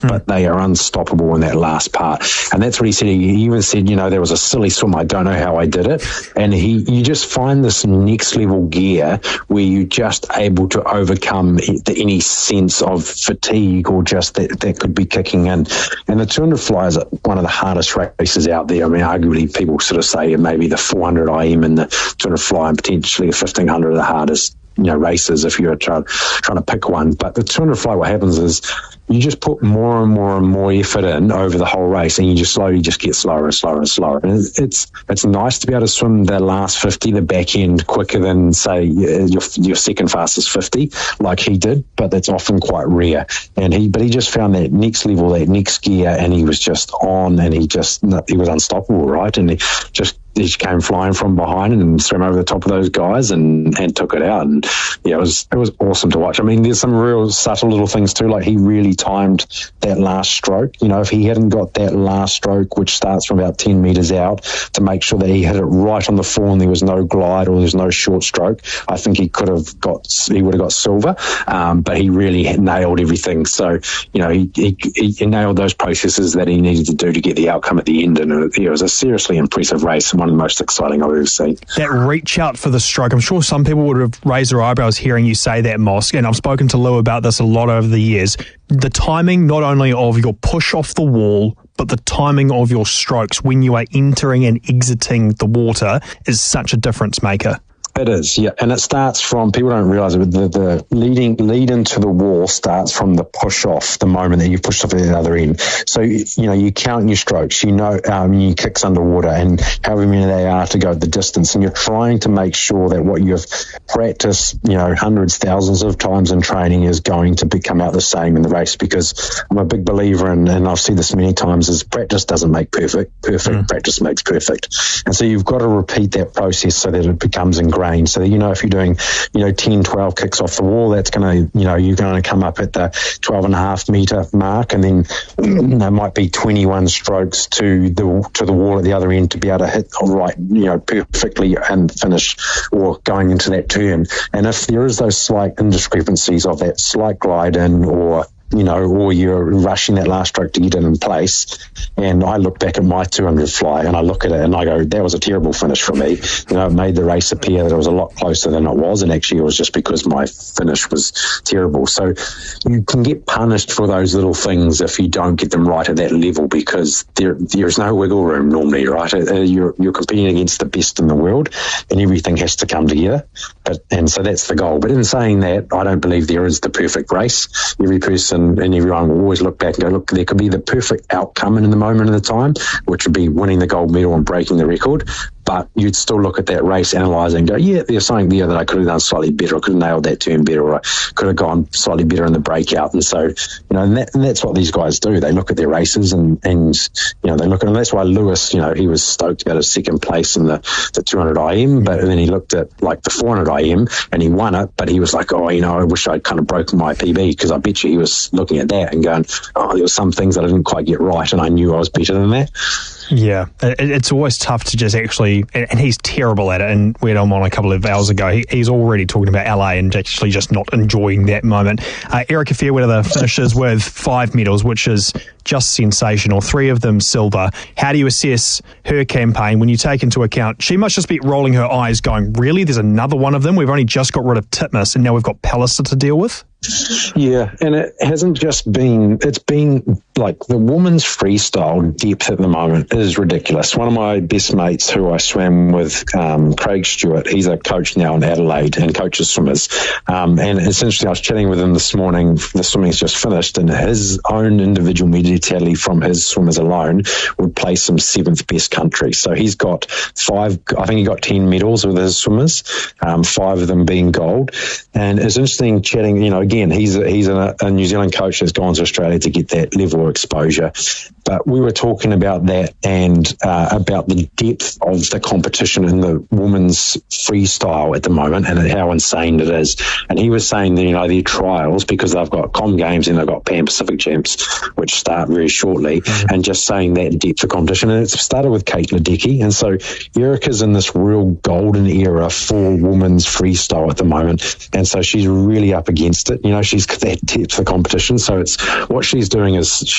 but they are unstoppable in that last part. And that's what he said. He even said, there was a silly swim. I don't know how I did it. And you just find this next level gear where you're just able to overcome any sense of fatigue or just that could be kicking in. And the 200 fly is one of the hardest races out there. I mean, arguably people sort of say maybe the 400 IM and the 200 fly and potentially the 1500 are the hardest races if you're trying to pick one. But the 200 fly, what happens is you just put more and more and more effort in over the whole race, and you just slowly get slower and slower and slower. And it's nice to be able to swim the last 50, the back end, quicker than say your second fastest 50, like he did. But that's often quite rare. And he just found that next level, that next gear, and he was just on, and he was unstoppable, right? And he came flying from behind and swam over the top of those guys and took it out. And it was awesome to watch. I mean, there's some real subtle little things too, like he really timed that last stroke. If he hadn't got that last stroke, which starts from about 10 meters out, to make sure that he hit it right on the floor and there was no glide or there's no short stroke, I think he would have got silver. But he really nailed everything. So, he nailed those processes that he needed to do to get the outcome at the end. And it was a seriously impressive race. One of the most exciting I've ever seen. That reach out for the stroke, I'm sure some people would have raised their eyebrows hearing you say that, Mosk, and I've spoken to Lou about this a lot over the years. The timing not only of your push off the wall, but the timing of your strokes when you are entering and exiting the water is such a difference maker. It is, yeah. And it starts from, people don't realise it, but the lead into the wall starts from the push off, the moment that you push off at the other end. So, you count your strokes, your kicks underwater and however many they are to go the distance. And you're trying to make sure that what you've practiced, hundreds, thousands of times in training is going to come out the same in the race, because I'm a big believer in, and I've said this many times, is practice doesn't make perfect. Practice makes perfect. And so you've got to repeat that process so that it becomes ingrained. So that, if you're doing, 10, 12 kicks off the wall, that's going to, you're going to come up at the 12.5 meter mark, and then there might be 21 strokes to the wall at the other end to be able to hit right, perfectly and finish, or going into that turn. And if there is those slight indiscrepancies of that slight glide in, or you're rushing that last stroke to get it in place. And I look back at my 200 fly and I look at it and I go, that was a terrible finish for me. It made the race appear that it was a lot closer than it was. And actually it was just because my finish was terrible. So you can get punished for those little things if you don't get them right at that level, because there's no wiggle room normally, right? You're competing against the best in the world and everything has to come together. And so that's the goal. But in saying that, I don't believe there is the perfect race. Every person and everyone will always look back and go, look, there could be the perfect outcome in the moment of the time, which would be winning the gold medal and breaking the record. But you'd still look at that race, analyse and go, yeah, there's something there that I could have done slightly better. I could have nailed that turn better, or I could have gone slightly better in the breakout. And so, and that's what these guys do. They look at their races and they look at, and that's why Lewis, he was stoked about his second place in the 200 IM, but then he looked at like the 400 IM and he won it, but he was like, I wish I'd kind of broken my PB, because I bet you he was looking at that and going, there were some things that I didn't quite get right and I knew I was better than that. Yeah, it's always tough to just actually, and he's terrible at it, and we had him on a couple of hours ago. He's already talking about LA and actually just not enjoying that moment. Erica Fairweather finishes with 5 medals, which is just sensational, 3 of them silver. How do you assess her campaign when you take into account, she must just be rolling her eyes going, really, there's another one of them? We've only just got rid of Titmus and now we've got Palliser to deal with? Yeah, and it hasn't just been, it's been like the women's freestyle depth at the moment is ridiculous. One of my best mates who I swam with, Craig Stewart, he's a coach now in Adelaide and coaches swimmers. And it's interesting, I was chatting with him this morning, the swimming's just finished, and his own individual media tally from his swimmers alone would place him 7th best country. So he's got 5, I think he got 10 medals with his swimmers, 5 of them being gold. And it's interesting chatting, again, he's a New Zealand coach that's gone to Australia to get that level of exposure. But we were talking about that and about the depth of the competition in the women's freestyle at the moment and how insane it is. And he was saying that, their trials, because they've got Com Games and they've got Pan Pacific Champs, which start very shortly, and just saying that depth of competition. And it started with Kate Ledecky. And so Erica's in this real golden era for women's freestyle at the moment. And so she's really up against it. She's got that depth of competition. So it's what she's doing is